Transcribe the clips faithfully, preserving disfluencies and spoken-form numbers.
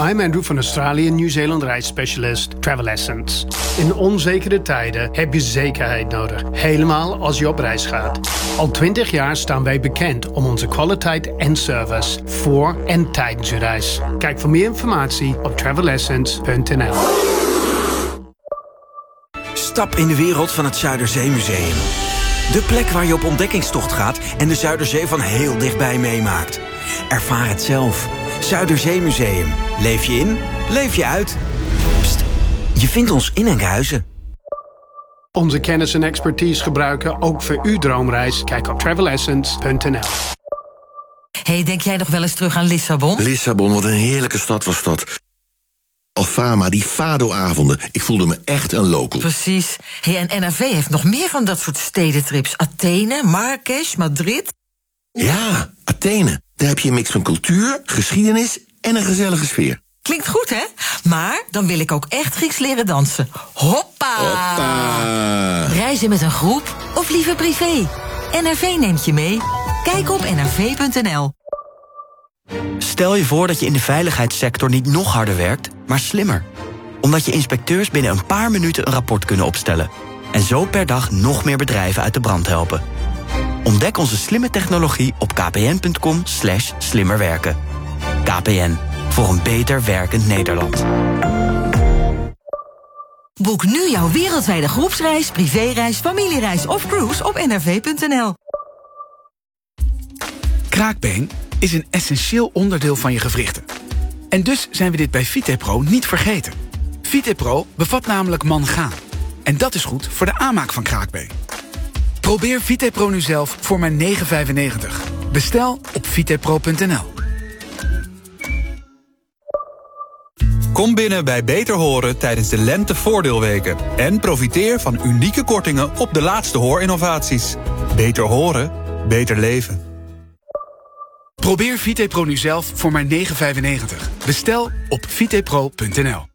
I'm Andrew van Australië Nieuw-Zeeland reisspecialist Travel Essence. In onzekere tijden heb je zekerheid nodig, helemaal als je op reis gaat. Al twintig jaar staan wij bekend om onze kwaliteit en service voor en tijdens je reis. Kijk voor meer informatie op travel essence punt n l. Stap in de wereld van het Zuiderzeemuseum. De plek waar je op ontdekkingstocht gaat en de Zuiderzee van heel dichtbij meemaakt. Ervaar het zelf. Zuiderzeemuseum. Leef je in, leef je uit. Pst, je vindt ons in Enkhuizen. Onze kennis en expertise gebruiken ook voor uw droomreis. Kijk op travel essence punt n l. Hey, denk jij nog wel eens terug aan Lissabon? Lissabon, wat een heerlijke stad was dat. Alfama, die Fado-avonden. Ik voelde me echt een local. Precies. Hey, en N R V heeft nog meer van dat soort stedentrips. Athene, Marrakesh, Madrid. Ja, Athene. Daar heb je een mix van cultuur, geschiedenis en een gezellige sfeer. Klinkt goed, hè? Maar dan wil ik ook echt Grieks leren dansen. Hoppa! Hoppa! Reizen met een groep of liever privé? N R V neemt je mee. Kijk op n r v punt n l. Stel je voor dat je in de veiligheidssector niet nog harder werkt, maar slimmer. Omdat je inspecteurs binnen een paar minuten een rapport kunnen opstellen. En zo per dag nog meer bedrijven uit de brand helpen. Ontdek onze slimme technologie op kpn.com slash slimmerwerken. K P N, voor een beter werkend Nederland. Boek nu jouw wereldwijde groepsreis, privéreis, familiereis of cruise op n r v punt n l. Kraakbeen is een essentieel onderdeel van je gewrichten. En dus zijn we dit bij Vitepro niet vergeten. Vitepro bevat namelijk mangaan. En dat is goed voor de aanmaak van kraakbeen. Probeer Vitepro nu zelf voor maar negen vijfennegentig. Bestel op vitepro punt n l. Kom binnen bij Beter Horen tijdens de lentevoordeelweken. En profiteer van unieke kortingen op de laatste hoorinnovaties. Beter horen, beter leven. Probeer Vitepro nu zelf voor maar negen vijfennegentig. Bestel op vitepro punt n l.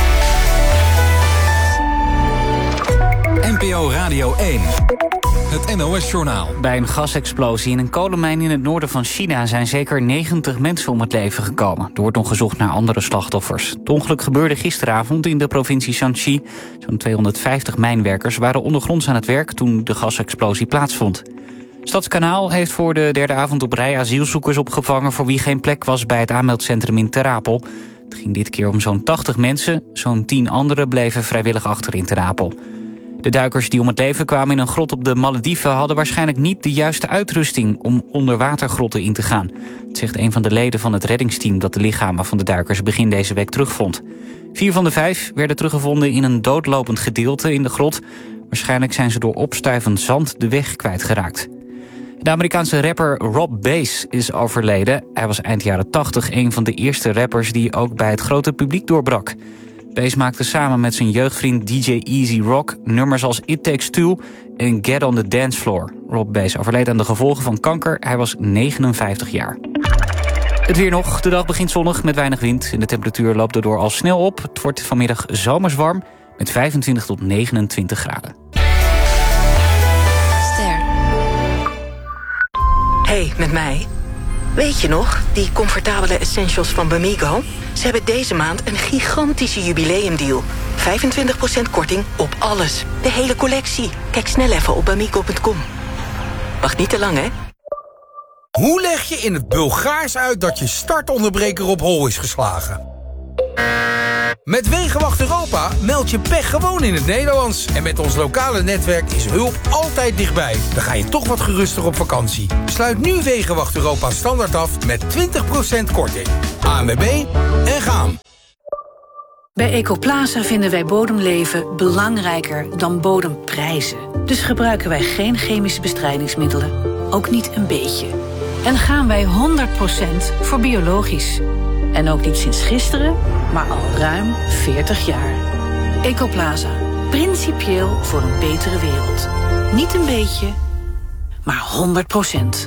N P O Radio één. Het N O S-journaal. Bij een gasexplosie in een kolenmijn in het noorden van China zijn zeker negentig mensen om het leven gekomen. Er wordt nog gezocht naar andere slachtoffers. Het ongeluk gebeurde gisteravond in de provincie Shanxi. Zo'n tweehonderdvijftig mijnwerkers waren ondergronds aan het werk toen de gasexplosie plaatsvond. Stadskanaal heeft voor de derde avond op rij asielzoekers opgevangen voor wie geen plek was bij het aanmeldcentrum in Ter Apel. Het ging dit keer om zo'n tachtig mensen. Zo'n tien anderen bleven vrijwillig achter in Ter Apel. De duikers die om het leven kwamen in een grot op de Malediven hadden waarschijnlijk niet de juiste uitrusting om onderwatergrotten in te gaan. Het zegt een van de leden van het reddingsteam dat de lichamen van de duikers begin deze week terugvond. Vier van de vijf werden teruggevonden in een doodlopend gedeelte in de grot. Waarschijnlijk zijn ze door opstuivend zand de weg kwijtgeraakt. De Amerikaanse rapper Rob Bass is overleden. Hij was eind jaren tachtig een van de eerste rappers die ook bij het grote publiek doorbrak. Bass maakte samen met zijn jeugdvriend D J Easy Rock nummers als It Takes Two en Get on the Dance Floor. Rob Bass overleed aan de gevolgen van kanker. Hij was negenenvijftig jaar. Het weer nog. De dag begint zonnig met weinig wind. En de temperatuur loopt erdoor al snel op. Het wordt vanmiddag zomers warm met vijfentwintig tot negenentwintig graden. Hey, met mij. Weet je nog, die comfortabele essentials van Bamigo? Ze hebben deze maand een gigantische jubileumdeal. vijfentwintig procent korting op alles. De hele collectie. Kijk snel even op bamigo punt com. Wacht niet te lang, hè? Hoe leg je in het Bulgaars uit dat je startonderbreker op hol is geslagen? Met Wegenwacht Europa meld je pech gewoon in het Nederlands. En met ons lokale netwerk is hulp altijd dichtbij. Dan ga je toch wat geruster op vakantie. Sluit nu Wegenwacht Europa standaard af met twintig procent korting. A N W B en gaan. Bij Ecoplaza vinden wij bodemleven belangrijker dan bodemprijzen. Dus gebruiken wij geen chemische bestrijdingsmiddelen. Ook niet een beetje. En gaan wij honderd procent voor biologisch. En ook niet sinds gisteren, maar al ruim veertig jaar. Ecoplaza. Principieel voor een betere wereld. Niet een beetje, maar honderd procent.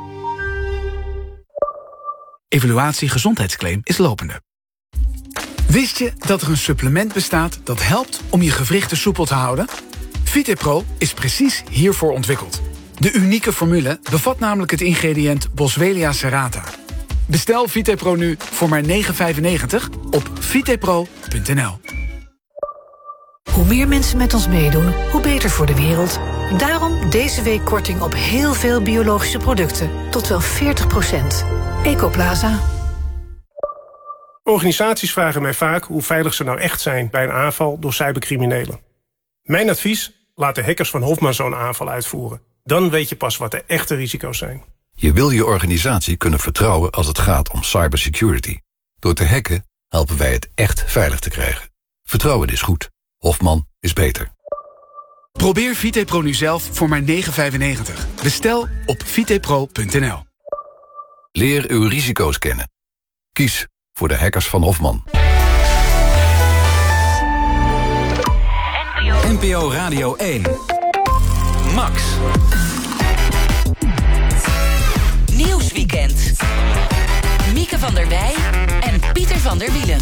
Evaluatie gezondheidsclaim is lopende. Wist je dat er een supplement bestaat dat helpt om je gewrichten soepel te houden? Vitepro is precies hiervoor ontwikkeld. De unieke formule bevat namelijk het ingrediënt Boswellia serrata. Bestel Vitepro nu voor maar negen vijfennegentig op vitepro punt n l. Hoe meer mensen met ons meedoen, hoe beter voor de wereld. Daarom deze week korting op heel veel biologische producten. Tot wel veertig procent. Ecoplaza. Organisaties vragen mij vaak hoe veilig ze nou echt zijn bij een aanval door cybercriminelen. Mijn advies? Laat de hackers van Hofman zo'n aanval uitvoeren. Dan weet je pas wat de echte risico's zijn. Je wil je organisatie kunnen vertrouwen als het gaat om cybersecurity. Door te hacken helpen wij het echt veilig te krijgen. Vertrouwen is goed. Hofman is beter. Probeer Vitepro nu zelf voor maar negen vijfennegentig. Bestel op vitepro punt n l. Leer uw risico's kennen. Kies voor de hackers van Hofman. N P O Radio één. Max. Nieuwsweekend. Mieke van der Wij en Pieter van der Wielen.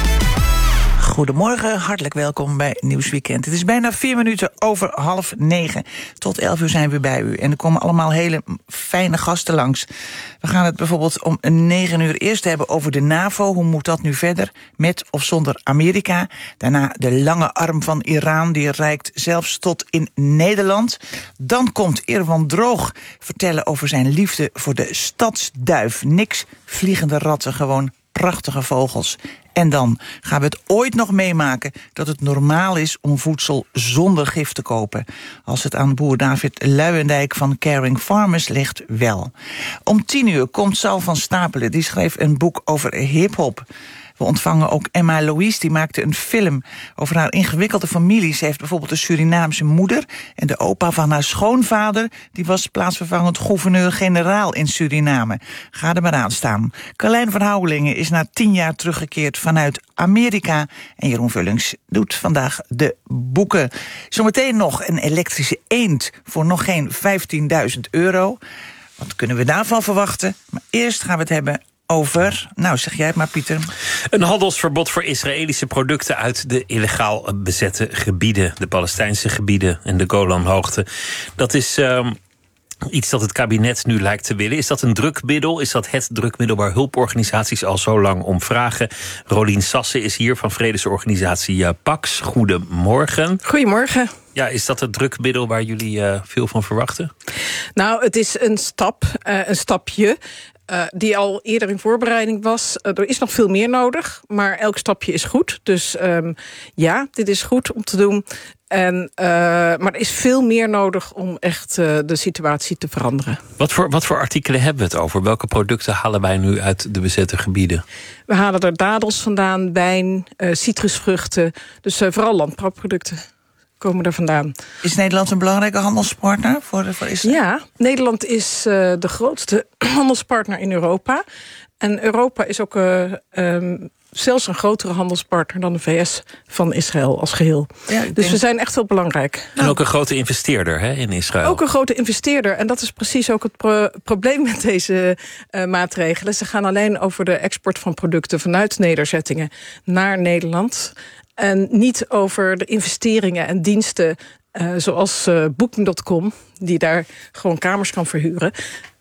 Goedemorgen, hartelijk welkom bij Nieuwsweekend. Het is bijna vier minuten over half negen. Tot elf uur zijn we bij u. En er komen allemaal hele fijne gasten langs. We gaan het bijvoorbeeld om negen uur eerst hebben over de NAVO. Hoe moet dat nu verder? Met of zonder Amerika? Daarna de lange arm van Iran. Die reikt zelfs tot in Nederland. Dan komt Erwan Droog vertellen over zijn liefde voor de stadsduif. Niks vliegende ratten, gewoon prachtige vogels. En dan gaan we het ooit nog meemaken dat het normaal is om voedsel zonder gif te kopen. Als het aan boer David Luijendijk van Caring Farmers ligt, wel. Om tien uur komt Sal van Stapelen, die schreef een boek over hiphop. We ontvangen ook Emma Louise, die maakte een film over haar ingewikkelde familie. Ze heeft bijvoorbeeld een Surinaamse moeder en de opa van haar schoonvader, die was plaatsvervangend gouverneur-generaal in Suriname. Ga er maar aan staan. Carlijn van Houwelingen is na tien jaar teruggekeerd vanuit Amerika. En Jeroen Vullings doet vandaag de boeken. Zometeen nog een elektrische eend voor nog geen vijftienduizend euro. Wat kunnen we daarvan verwachten? Maar eerst gaan we het hebben over, nou zeg jij het maar, Pieter. Een handelsverbod voor Israëlische producten uit de illegaal bezette gebieden. De Palestijnse gebieden en de Golanhoogte. Dat is uh, iets dat het kabinet nu lijkt te willen. Is dat een drukmiddel? Is dat het drukmiddel waar hulporganisaties al zo lang om vragen? Rolien Sassen is hier van vredesorganisatie uh, Pax. Goedemorgen. Goedemorgen. Ja, is dat het drukmiddel waar jullie uh, veel van verwachten? Nou, het is een stap, uh, een stapje. Uh, die al eerder in voorbereiding was. Uh, er is nog veel meer nodig, maar elk stapje is goed. Dus um, ja, dit is goed om te doen. En, uh, maar er is veel meer nodig om echt uh, de situatie te veranderen. Wat voor, wat voor artikelen hebben we het over? Welke producten halen wij nu uit de bezette gebieden? We halen er dadels vandaan, wijn, uh, citrusvruchten. Dus uh, vooral landbouwproducten komen er vandaan. Is Nederland een belangrijke handelspartner voor, voor Israël? Ja, Nederland is uh, de grootste handelspartner in Europa. En Europa is ook uh, um, zelfs een grotere handelspartner dan de V S van Israël als geheel. Ja, dus denk... we zijn echt heel belangrijk. En ook een grote investeerder hè, in Israël. Ook een grote investeerder. En dat is precies ook het pro- probleem met deze uh, maatregelen. Ze gaan alleen over de export van producten vanuit nederzettingen naar Nederland. En niet over de investeringen en diensten uh, zoals uh, Booking punt com... die daar gewoon kamers kan verhuren.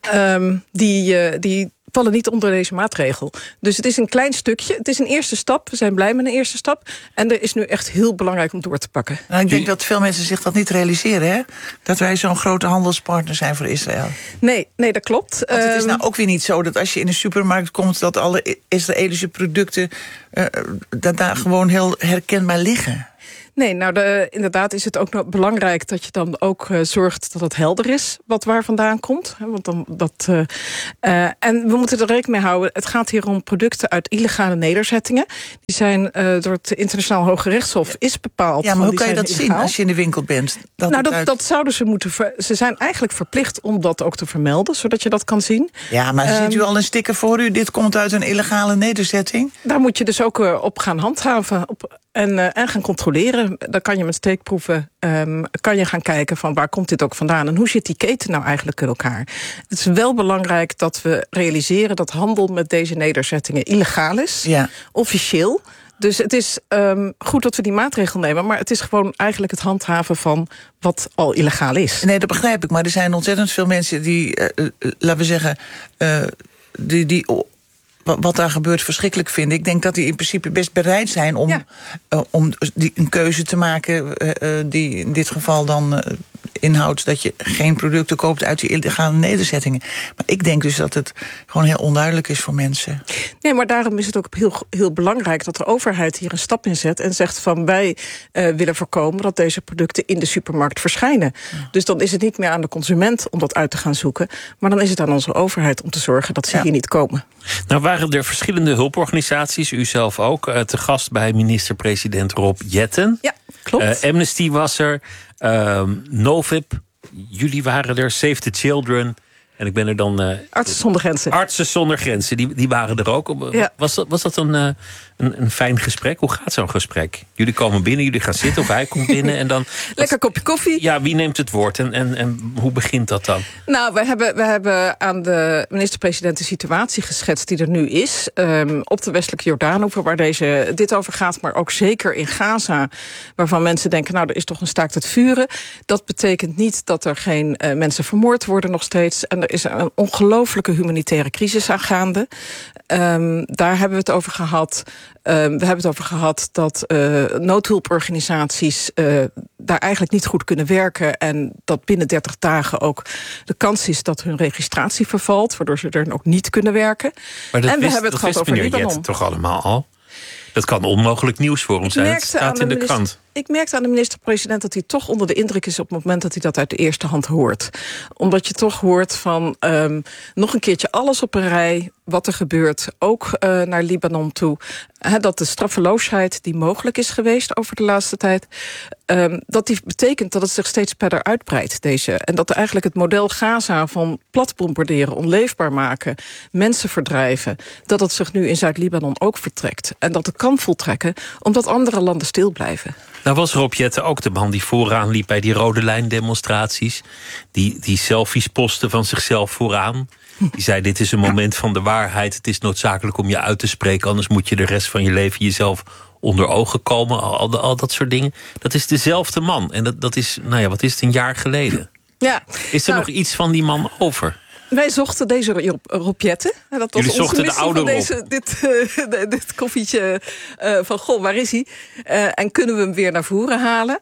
Um, die, uh, die vallen niet onder deze maatregel. Dus het is een klein stukje. Het is een eerste stap. We zijn blij met een eerste stap. En er is nu echt heel belangrijk om door te pakken. Nou, ik denk dat veel mensen zich dat niet realiseren, hè? Dat wij zo'n grote handelspartner zijn voor Israël. Nee, nee, dat klopt. Want het is nou ook weer niet zo dat als je in de supermarkt komt, dat alle Israëlische producten uh, dat daar gewoon heel herkenbaar liggen. Nee, nou de, inderdaad is het ook nog belangrijk dat je dan ook uh, zorgt dat het helder is wat waar vandaan komt. Hè, want dan, dat, uh, uh, en we moeten er rekening mee houden. Het gaat hier om producten uit illegale nederzettingen. Die zijn uh, door het Internationaal Hoge Rechtshof is bepaald. Ja, maar hoe kan je dat illegaal zien als je in de winkel bent? Dat nou, dat, uit... dat zouden ze moeten. Ver, ze zijn eigenlijk verplicht om dat ook te vermelden, zodat je dat kan zien. Ja, maar um, ziet u al een sticker voor u? Dit komt uit een illegale nederzetting? Daar moet je dus ook uh, op gaan handhaven op, en, uh, en gaan controleren. Dan kan je met steekproeven um, kan je gaan kijken van waar komt dit ook vandaan en hoe zit die keten nou eigenlijk in elkaar. Het is wel belangrijk dat we realiseren dat handel met deze nederzettingen illegaal is, ja. Officieel. Dus het is um, goed dat we die maatregel nemen, maar het is gewoon eigenlijk het handhaven van wat al illegaal is. Nee, dat begrijp ik, maar er zijn ontzettend veel mensen die, uh, uh, laten we zeggen, uh, die, die wat daar gebeurt verschrikkelijk vinden. Ik denk dat die in principe best bereid zijn om, ja. uh, om die, een keuze te maken uh, uh, die in dit geval dan uh, inhoudt dat je geen producten koopt uit die illegale nederzettingen. Maar ik denk dus dat het gewoon heel onduidelijk is voor mensen. Nee, maar daarom is het ook heel, heel belangrijk dat de overheid hier een stap in zet en zegt van wij uh, willen voorkomen dat deze producten in de supermarkt verschijnen. Ja. Dus dan is het niet meer aan de consument om dat uit te gaan zoeken, maar dan is het aan onze overheid om te zorgen dat ze ja. hier niet komen. Nou waren er verschillende hulporganisaties, u zelf ook, uh, te gast bij minister-president Rob Jetten. Ja, klopt. Uh, Amnesty was er, uh, Novib, jullie waren er, Save the Children. En ik ben er dan... Uh, Artsen zonder Grenzen. Artsen zonder Grenzen, die, die waren er ook. Ja. Was dat, was dat een, uh, een, een fijn gesprek? Hoe gaat zo'n gesprek? Jullie komen binnen, jullie gaan zitten of hij komt binnen en dan... Lekker kopje koffie. Ja, wie neemt het woord en, en, en hoe begint dat dan? Nou, we hebben, we hebben aan de minister-president de situatie geschetst die er nu is. Um, op de westelijke Jordaanoever, waar deze, dit over gaat, maar ook zeker in Gaza, waarvan mensen denken, nou, er is toch een staakt het vuren. Dat betekent niet dat er geen uh, mensen vermoord worden nog steeds. En er is een ongelooflijke humanitaire crisis aangaande. Um, daar hebben we het over gehad. Um, we hebben het over gehad dat uh, noodhulporganisaties uh, daar eigenlijk niet goed kunnen werken en dat binnen dertig dagen ook de kans is dat hun registratie vervalt, waardoor ze er ook niet kunnen werken. Maar dat en we wist, hebben het dat gehad wist over Libanon. Jetten toch allemaal al? Dat kan onmogelijk nieuws voor ons zijn. Het staat in de minister, krant. Ik merkte aan de minister-president dat hij toch onder de indruk is op het moment dat hij dat uit de eerste hand hoort. Omdat je toch hoort van um, nog een keertje alles op een rij, wat er gebeurt, ook uh, naar Libanon toe. He, dat de straffeloosheid die mogelijk is geweest over de laatste tijd, um, dat die betekent dat het zich steeds verder uitbreidt. Deze, en dat eigenlijk het model Gaza van plat bombarderen, onleefbaar maken, mensen verdrijven, dat het zich nu in Zuid-Libanon ook vertrekt. En dat het kan voltrekken, omdat andere landen stil blijven. Nou was Rob Jetten ook de man die vooraan liep bij die rode lijn demonstraties. Die, die selfies postte van zichzelf vooraan. Die zei, dit is een moment van de waarheid. Het is noodzakelijk om je uit te spreken. Anders moet je de rest van je leven jezelf onder ogen komen. Al, al dat soort dingen. Dat is dezelfde man. En dat, dat is, nou ja, wat is het, een jaar geleden? Ja, is er nou, nog iets van die man over? Wij zochten deze Rob Jetten. Dat was Jullie zochten de oude Rob. Deze, dit, uh, dit koffietje uh, van, goh, waar is hij? Uh, en kunnen we hem weer naar voren halen?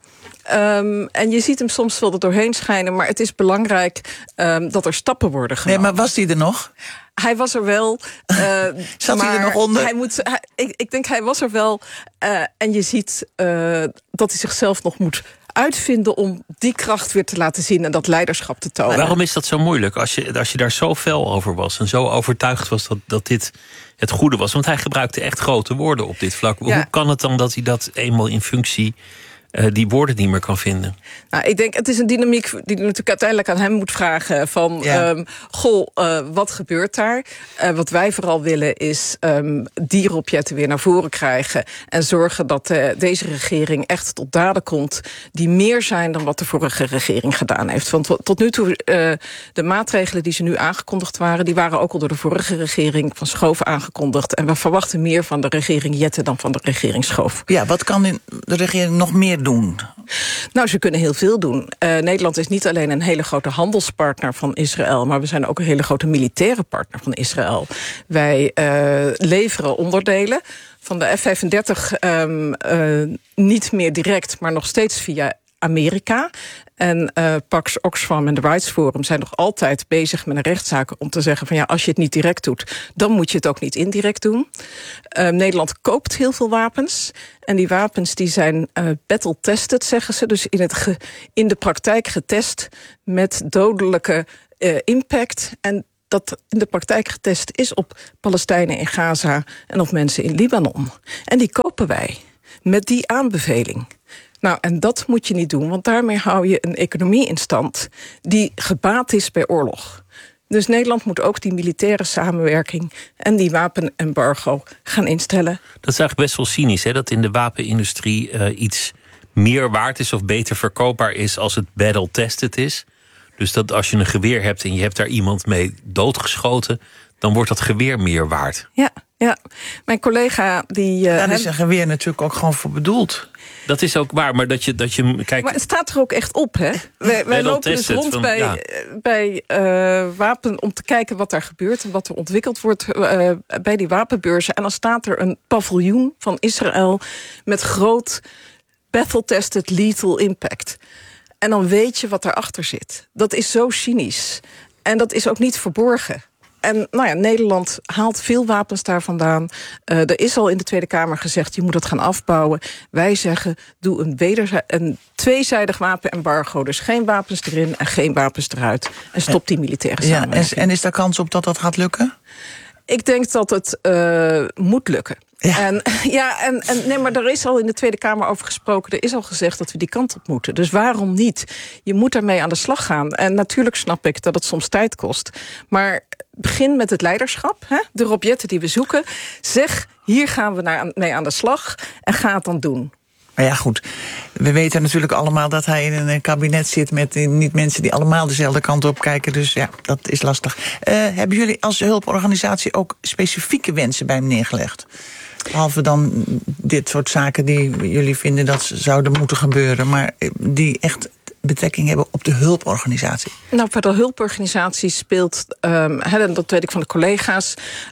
Um, en je ziet hem soms wel er doorheen schijnen, maar het is belangrijk um, dat er stappen worden genomen. Nee, maar was hij er nog? Hij was er wel. Uh, Zat maar hij er nog onder? Hij moet, hij, ik, ik denk hij was er wel. Uh, en je ziet uh, dat hij zichzelf nog moet uitvinden om die kracht weer te laten zien en dat leiderschap te tonen. Waarom is dat zo moeilijk als je, als je daar zo fel over was en zo overtuigd was dat, dat dit het goede was? Want hij gebruikte echt grote woorden op dit vlak. Ja. Hoe kan het dan dat hij dat eenmaal in functie Uh, die woorden niet meer kan vinden? Nou, ik denk, het is een dynamiek die je natuurlijk uiteindelijk aan hem moet vragen. Van, ja. um, goh, uh, wat gebeurt daar? Uh, wat wij vooral willen is um, die Rob Jetten weer naar voren krijgen en zorgen dat uh, deze regering echt tot daden komt die meer zijn dan wat de vorige regering gedaan heeft. Want tot nu toe, uh, de maatregelen die ze nu aangekondigd waren, die waren ook al door de vorige regering van Schoof aangekondigd. En we verwachten meer van de regering Jetten dan van de regering Schoof. Ja, wat kan de regering nog meer doen? Nou, ze kunnen heel veel doen. Uh, Nederland is niet alleen een hele grote handelspartner van Israël, maar we zijn ook een hele grote militaire partner van Israël. Wij uh, leveren onderdelen van de F vijfendertig um, uh, niet meer direct, maar nog steeds via Amerika. En uh, Pax Oxfam en de Rights Forum zijn nog altijd bezig met een rechtszaak om te zeggen van ja, als je het niet direct doet, dan moet je het ook niet indirect doen. Uh, Nederland koopt heel veel wapens. En die wapens die zijn uh, battle-tested, zeggen ze. Dus in, het ge, in de praktijk getest met dodelijke uh, impact. En dat in de praktijk getest is op Palestijnen in Gaza en op mensen in Libanon. En die kopen wij met die aanbeveling. Nou, en dat moet je niet doen, want daarmee hou je een economie in stand die gebaat is bij oorlog. Dus Nederland moet ook die militaire samenwerking en die wapenembargo gaan instellen. Dat is eigenlijk best wel cynisch, hè? Dat in de wapenindustrie uh, iets meer waard is of beter verkoopbaar is als het battle-tested is. Dus dat als je een geweer hebt en je hebt daar iemand mee doodgeschoten, dan wordt dat geweer meer waard. Ja, ja. Mijn collega die... Uh, Daar is een geweer natuurlijk ook gewoon voor bedoeld. Dat is ook waar, maar dat je... Dat je kijk, maar het staat er ook echt op, hè? Wij, wij lopen dus rond van, bij, ja. bij uh, wapen om te kijken wat daar gebeurt en wat er ontwikkeld wordt uh, bij die wapenbeurzen. En dan staat er een paviljoen van Israël met groot battle-tested lethal impact. En dan weet je wat daarachter zit. Dat is zo cynisch. En dat is ook niet verborgen. En nou ja, Nederland haalt veel wapens daar vandaan. Uh, er is al in de Tweede Kamer gezegd, je moet het gaan afbouwen. Wij zeggen, doe een, wederzij- een tweezijdig wapenembargo. Dus geen wapens erin en geen wapens eruit. En stop die militaire samenwerking. Ja, en, en is er kans op dat dat gaat lukken? Ik denk dat het uh, moet lukken. Ja. En, ja, en, en nee, maar er is al in de Tweede Kamer over gesproken. Er is al gezegd dat we die kant op moeten. Dus waarom niet? Je moet daarmee aan de slag gaan. En natuurlijk snap ik dat het soms tijd kost. Maar begin met het leiderschap. Hè? De robjetten die we zoeken. Zeg, hier gaan we naar, mee aan de slag. En ga het dan doen. Maar ja, goed. We weten natuurlijk allemaal dat hij in een kabinet zit met niet mensen die allemaal dezelfde kant op kijken. Dus ja, dat is lastig. Uh, hebben jullie als hulporganisatie ook specifieke wensen bij hem neergelegd? Behalve dan dit soort zaken die jullie vinden dat zouden moeten gebeuren, maar die echt betrekking hebben op de hulporganisatie? Nou, bij de hulporganisatie speelt, um, en dat weet ik van de collega's,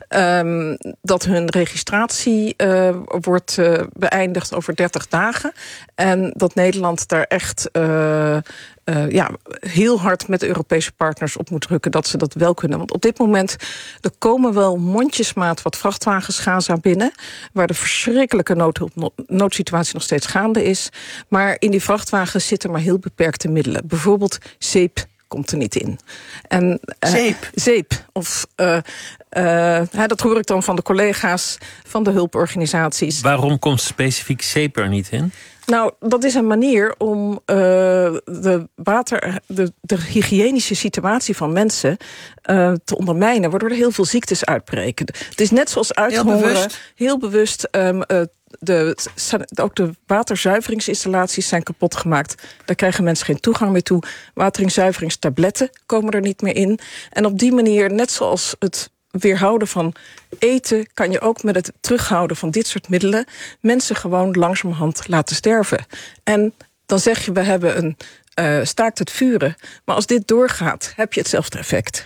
um, dat hun registratie uh, wordt uh, beëindigd over dertig dagen. En dat Nederland daar echt uh, uh, ja, heel hard met de Europese partners op moet drukken dat ze dat wel kunnen. Want op dit moment, er komen wel mondjesmaat wat vrachtwagens Gaza binnen, waar de verschrikkelijke noodhulp, noodsituatie nog steeds gaande is. Maar in die vrachtwagens zitten maar heel beperkte middelen. Bijvoorbeeld zeep komt er niet in. En, uh, zeep? Zeep. Of, uh, uh, dat hoor ik dan van de collega's van de hulporganisaties. Waarom komt specifiek zeep er niet in? Nou, dat is een manier om uh, de, water, de, de hygiënische situatie van mensen uh, te ondermijnen, waardoor er heel veel ziektes uitbreken. Het is net zoals uithongeren, heel bewust. Heel bewust um, uh, de, ook de waterzuiveringsinstallaties zijn kapot gemaakt. Daar krijgen mensen geen toegang meer toe. Wateringszuiveringstabletten komen er niet meer in. En op die manier, net zoals het weerhouden van eten, kan je ook met het terughouden van dit soort middelen mensen gewoon langzamerhand laten sterven. En dan zeg je, we hebben een uh, staakt het vuren. Maar als dit doorgaat, heb je hetzelfde effect.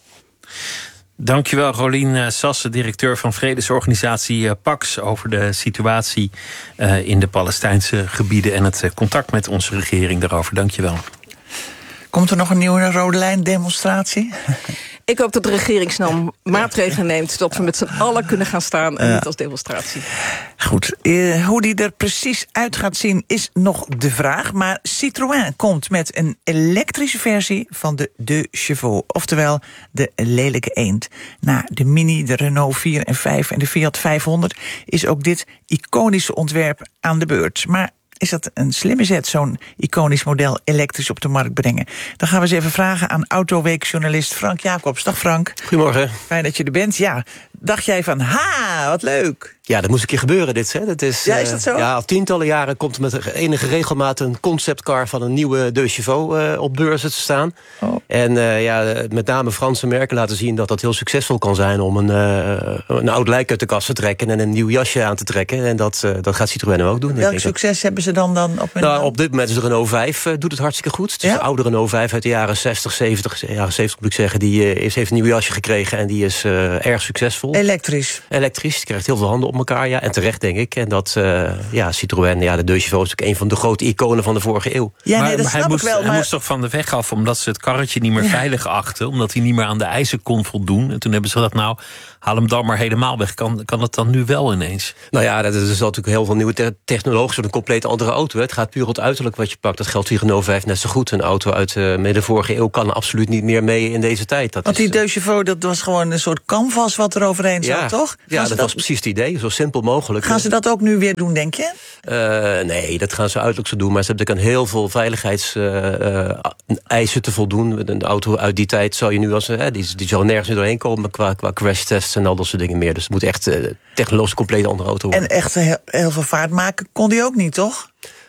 Dankjewel, Rolien Sassen, directeur van vredesorganisatie Pax, over de situatie uh, in de Palestijnse gebieden en het uh, contact met onze regering daarover. Dankjewel. Komt er nog een nieuwe rode lijn demonstratie? Ik hoop dat de regering snel maatregelen neemt, zodat we met z'n allen kunnen gaan staan en ja. niet als demonstratie. Goed, uh, hoe die er precies uit gaat zien is nog de vraag. Maar Citroën komt met een elektrische versie van de Deux Chevaux. Oftewel de lelijke eend. Na de Mini, de Renault vier en vijf en de Fiat vijfhonderd... is ook dit iconische ontwerp aan de beurt. Maar is dat een slimme zet, zo'n iconisch model elektrisch op de markt brengen? Dan gaan we eens even vragen aan Autoweekjournalist Frank Jacobs. Dag Frank. Goedemorgen. Fijn dat je er bent. Ja, dacht jij van, ha, wat leuk. Ja, dat moest een keer gebeuren, dit. Hè. Dat is, ja, is dat zo? Uh, ja, al tientallen jaren komt er met enige regelmaat een conceptcar van een nieuwe Deux Chevaux uh, op beurzen te staan. Oh. En uh, ja, met name Franse merken laten zien dat dat heel succesvol kan zijn om een, uh, een oud lijk uit de kast te trekken en een nieuw jasje aan te trekken. En dat, uh, dat gaat Citroën ook doen. Welk succes dat. hebben ze dan, dan op hun... Nou, op dit moment is de Renault vijf uh, doet het hartstikke goed. Het is ja? de oude Renault vijf uit de jaren zestig, zeventig, jaren zeventig moet ik zeggen. Die uh, is, heeft een nieuw jasje gekregen en die is uh, erg succesvol. Elektrisch? Elektrisch, die krijgt heel veel handen op elkaar, ja. En terecht, denk ik. En dat, uh, ja, Citroën, ja, de Deux Chevaux is natuurlijk een van de grote iconen van de vorige eeuw. Ja, maar, nee, dat maar snap hij ik moest, wel. Maar... Hij moest toch van de weg af, omdat ze het karretje niet meer ja. veilig achten. Omdat hij niet meer aan de eisen kon voldoen. En toen hebben ze gezegd, nou, haal hem dan maar helemaal weg. Kan, kan het dan nu wel ineens? Nou ja, dat is natuurlijk heel veel nieuwe te- technologie. Een compleet andere auto. Hè. Het gaat puur op het uiterlijk wat je pakt. Dat geldt voor de Renault vijf net zo goed. Een auto uit uh, midden de vorige eeuw kan absoluut niet meer mee in deze tijd. Dat Want is, die Deux Chevaux, dat was gewoon een soort canvas wat er overheen zat, ja, toch? Gaan ja, dat, dat was precies het idee. Zo simpel mogelijk. Gaan ze dat ook nu weer doen, denk je? Uh, nee, dat gaan ze uiterlijk zo doen. Maar ze hebben natuurlijk aan heel veel veiligheidseisen uh, uh, te voldoen. Een auto uit die tijd zou je nu als... Uh, die, die zou nergens meer doorheen komen qua, qua crashtests en al dat soort dingen meer. Dus het moet echt uh, technologisch compleet andere auto worden. En echt heel, heel veel vaart maken kon die ook niet, toch?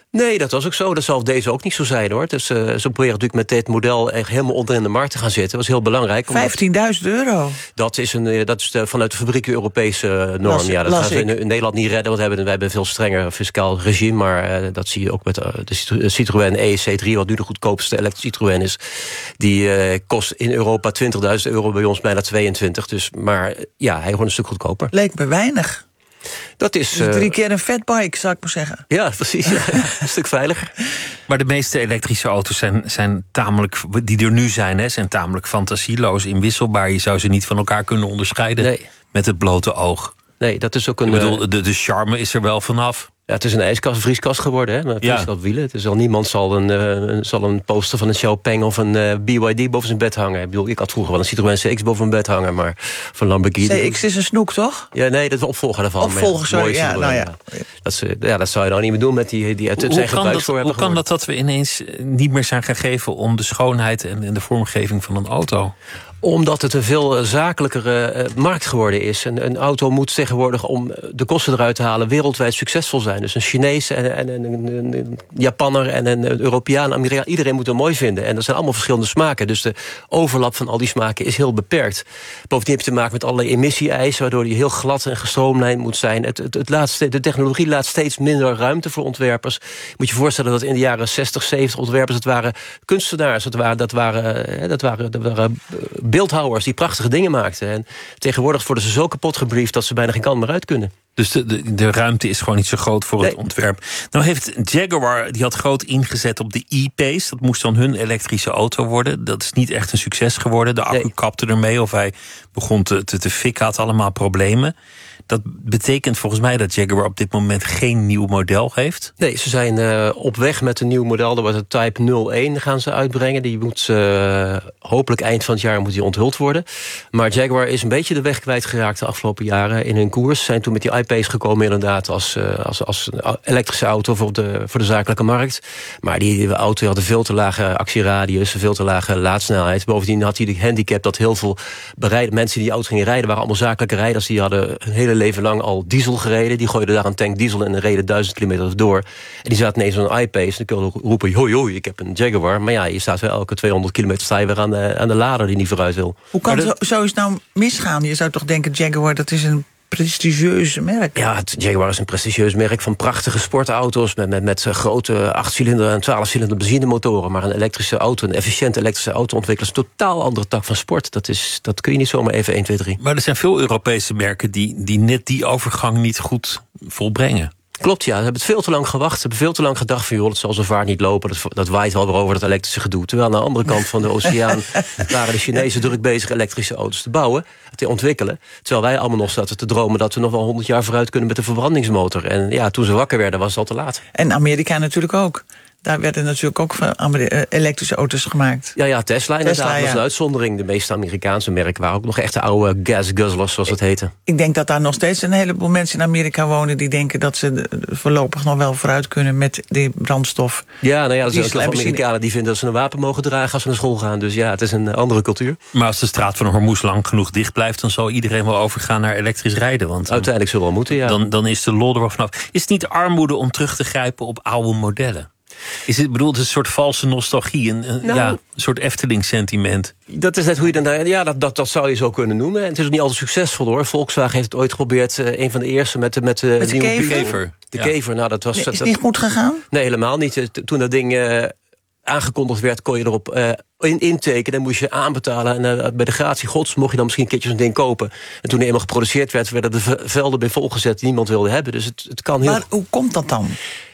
Nee, dat was ook zo. Dat zal deze ook niet zo zijn, hoor. Dus uh, ze proberen natuurlijk met dit model echt helemaal onderin de markt te gaan zitten. Dat was heel belangrijk. vijftienduizend euro. Dat is, een, dat is de, vanuit de fabriek Europese norm. Las, ja, dat gaan ze in, in Nederland niet redden, want we hebben, wij hebben een veel strenger fiscaal regime. Maar uh, dat zie je ook met uh, de Citroën E C drie, wat nu de goedkoopste elektrische Citroën is. Die uh, kost in Europa twintigduizend euro, bij ons bijna tweeëntwintig. Dus, maar ja, hij wordt een stuk goedkoper. Leek me weinig. Dat is dus drie uh, keer een fatbike, zou ik maar zeggen. Ja, precies. Ja, een stuk veiliger. Maar de meeste elektrische auto's zijn, zijn tamelijk, die er nu zijn, hè, zijn tamelijk fantasieloos, inwisselbaar. Je zou ze niet van elkaar kunnen onderscheiden nee. met het blote oog. Nee, dat is ook een. Ik bedoel, de, de charme is er wel vanaf. Ja, het is een ijskast, een vrieskast geworden, hè? Met vrieskastwielen. Het is al niemand zal een, uh, zal een poster van een Xiaopeng of een uh, B Y D boven zijn bed hangen. Ik bedoel, ik had vroeger wel een Citroën C X boven mijn bed hangen, maar van Lamborghini. C X is een snoek, toch? Ja, nee, dat is de opvolger daarvan. Opvolger, sorry. Ja, nou ja. Dat, is, ja, dat zou je nou niet meer doen met die, die het, het zijn gebruiksvoorwerpen. Hoe kan dat dat we ineens niet meer zijn gegeven om de schoonheid en, en de vormgeving van een auto? Omdat het een veel zakelijkere uh, markt geworden is. Een, een auto moet tegenwoordig, om de kosten eruit te halen, wereldwijd succesvol zijn. Dus een Chinees en, en, en een, een Japanner en een Europeaan, Amerikaan, iedereen moet het mooi vinden. En dat zijn allemaal verschillende smaken. Dus de overlap van al die smaken is heel beperkt. Bovendien heb je te maken met allerlei emissie-eisen, waardoor die heel glad en gestroomlijnd moet zijn. Het, het, het laat, de technologie laat steeds minder ruimte voor ontwerpers. Je moet je voorstellen dat in de jaren zestig, zeventig ontwerpers, het waren kunstenaars, het waren, dat waren, dat waren, dat waren beeldhouwers die prachtige dingen maakten. En tegenwoordig worden ze zo kapot gebriefd dat ze bijna geen kant meer uit kunnen. Dus de, de, de ruimte is gewoon niet zo groot voor nee. het ontwerp. Nou heeft Jaguar, die had groot ingezet op de E-Pace. Dat moest dan hun elektrische auto worden. Dat is niet echt een succes geworden. De accu nee. kapte ermee of hij begon te, te, te fikken, had allemaal problemen. Dat betekent volgens mij dat Jaguar op dit moment geen nieuw model heeft. Nee, ze zijn uh, op weg met een nieuw model. Dat wordt het Type nul één gaan ze uitbrengen. Die moet uh, hopelijk eind van het jaar moet die onthuld worden. Maar Jaguar is een beetje de weg kwijtgeraakt de afgelopen jaren in hun koers. Zijn toen met die I-Pace gekomen inderdaad als, uh, als, als elektrische auto voor de, voor de zakelijke markt. Maar die, die auto had een veel te lage actieradius, een veel te lage laadsnelheid. Bovendien had hij de handicap dat heel veel bereid, mensen die die auto gingen rijden waren allemaal zakelijke rijders. Die hadden een hele leven lang al diesel gereden. Die gooiden daar een tank diesel en reden duizend kilometer door. En die zaten ineens zo'n I-Pace. En dan kun je roepen, hoi hoi, ik heb een Jaguar. Maar ja, je staat wel elke tweehonderd kilometer sta je weer aan de, aan de lader die niet vooruit wil. Hoe kan het zo eens nou misgaan? Je zou toch denken, Jaguar, dat is een prestigieus merk. Ja, het Jaguar is een prestigieus merk van prachtige sportauto's met, met, met grote achtcilinder en twaalfcilinder benzinemotoren. Maar een elektrische auto, een efficiënte elektrische auto ontwikkelen is een totaal andere tak van sport. Dat, is, dat kun je niet zomaar even één, twee, drie. Maar er zijn veel Europese merken die, die net die overgang niet goed volbrengen. Klopt, ja. Ze hebben het veel te lang gewacht. Ze hebben veel te lang gedacht van, joh, het zal zo vaart niet lopen. Dat, dat waait wel weer over dat elektrische gedoe. Terwijl aan de andere kant van de oceaan waren de Chinezen druk bezig elektrische auto's te bouwen, te ontwikkelen. Terwijl wij allemaal nog zaten te dromen dat we nog wel honderd jaar vooruit kunnen met de verbrandingsmotor. En ja, toen ze wakker werden was het al te laat. En Amerika natuurlijk ook. Daar werden natuurlijk ook elektrische auto's gemaakt. Ja, ja, Tesla inderdaad, Tesla, ja. was een uitzondering. De meeste Amerikaanse merken waren ook nog echt de oude gas guzzlers, zoals het heette. Ik denk dat daar nog steeds een heleboel mensen in Amerika wonen die denken dat ze voorlopig nog wel vooruit kunnen met die brandstof. Ja, nou ja, er zijn ook veel Amerikanen die vinden dat ze een wapen mogen dragen als ze naar school gaan. Dus ja, het is een andere cultuur. Maar als de straat van Hormuz lang genoeg dicht blijft, dan zal iedereen wel overgaan naar elektrisch rijden. Want dan, uiteindelijk zullen we wel moeten, ja. Dan, dan is de lol er wel vanaf. Is het niet armoede om terug te grijpen op oude modellen? Is het, bedoel, het is een soort valse nostalgie, een, nou, ja, een soort Efteling-sentiment. Dat is net hoe je dan, ja, dat, dat, dat zou je zo kunnen noemen. En het is ook niet altijd succesvol, hoor. Volkswagen heeft het ooit geprobeerd, uh, een van de eerste met de, met de, met de nieuwe kever. kever. De ja. kever, nou dat was. Nee, is dat, niet goed gegaan? Nee, helemaal niet. Toen dat ding uh, aangekondigd werd, kon je erop uh, in, intekenen. Dan moest je aanbetalen. En uh, bij de gratie gods mocht je dan misschien een keertje zo'n ding kopen. En toen hij eenmaal geproduceerd werd, werden de velden bij volgezet die niemand wilde hebben. Dus het, het kan heel. Maar hoe komt dat dan?